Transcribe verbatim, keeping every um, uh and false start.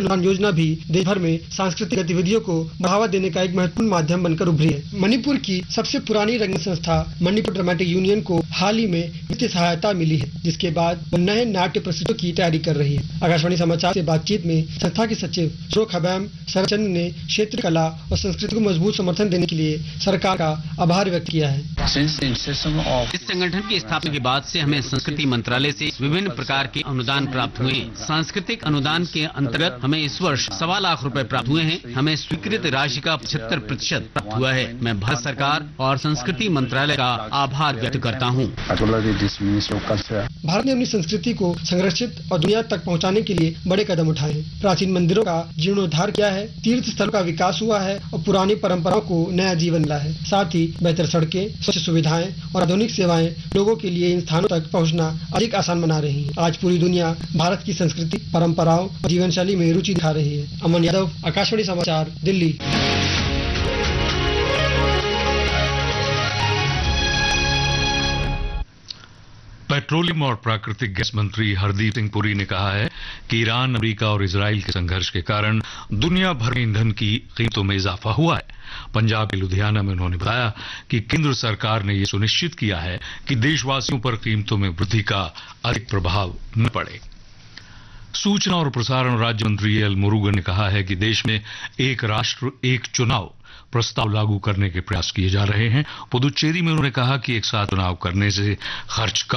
अनुदान योजना भी देश भर में सांस्कृतिक गतिविधियों को बढ़ावा देने का एक महत्वपूर्ण माध्यम बनकर उभरी है। मणिपुर की सबसे पुरानी रंगमंच संस्था मणिपुर ड्रामेटिक यूनियन को हाल ही में वित्तीय सहायता मिली है, जिसके बाद वो नए नाट्य प्रस्तुतियों की तैयारी कर रही है। आकाशवाणी समाचार से बातचीत में संस्था के सचिव श्रोख हबैम सरचंद ने क्षेत्रीय कला और संस्कृति को मजबूत समर्थन देने के लिए सरकार का आभार व्यक्त किया है। इस संगठन की स्थापना के बाद से हमें संस्कृति मंत्रालय से विभिन्न प्रकार के अनुदान प्राप्त हुए हैं। सांस्कृतिक अनुदान के अंतर्गत हमें इस वर्ष सवा लाख रुपए प्राप्त हुए हैं। हमें स्वीकृत राशि का पचहत्तर प्रतिशत प्राप्त हुआ है। मैं भारत सरकार और संस्कृति मंत्रालय का आभार व्यक्त करता हूँ। भारत ने अपनी संस्कृति को संरक्षित और दुनिया तक पहुँचाने के लिए बड़े कदम उठाए हैं। प्राचीन मंदिरों का जीर्णोद्धार किया है, तीर्थ स्थलों का विकास हुआ है और पुरानी परंपराओं को नया जीवन मिला है। साथ ही बेहतर सड़कें, स्वच्छ सुविधाएं और आधुनिक सेवाएं लोगों के लिए इन स्थानों तक पहुंचना अधिक आसान बना रही हैं। आज पूरी दुनिया भारत की संस्कृति, परंपराओं और जीवन शैली में रुचि दिखा रही है। अमन यादव, आकाशवाणी समाचार, दिल्ली। पेट्रोलियम और प्राकृतिक गैस मंत्री हरदीप सिंह पुरी ने कहा है कि ईरान, अमेरिका और इजराइल के संघर्ष के कारण दुनिया भर में ईंधन की कीमतों में इजाफा हुआ है। पंजाब के लुधियाना में उन्होंने बताया कि केंद्र सरकार ने यह सुनिश्चित किया है कि देशवासियों पर कीमतों में वृद्धि का अधिक प्रभाव न पड़े। सूचना और प्रसारण राज्य मंत्री एल मुरुगन ने कहा है कि देश में एक राष्ट्र एक चुनाव प्रस्ताव लागू करने के प्रयास किए जा रहे हैं। पुदुचेरी में उन्होंने कहा कि एक साथ चुनाव करने से खर्च कम